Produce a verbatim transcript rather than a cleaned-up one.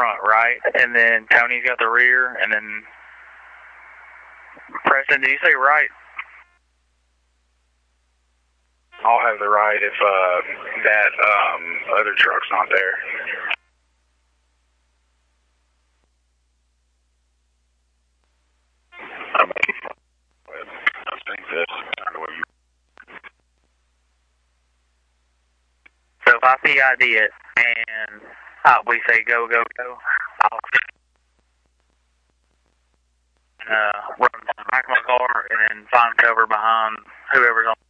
front, right? And then Tony's got the rear, and then Preston, did you say right? I'll have the right if uh, that um, other truck's not there. I think this. So if I see I D it and uh, we say go, go, go, I'll uh, run back my car and then find cover behind whoever's on.